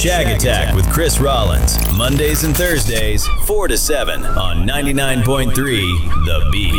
Shag Attack with Chris Rollins. Mondays and Thursdays, 4 to 7 on 99.3 The Beat.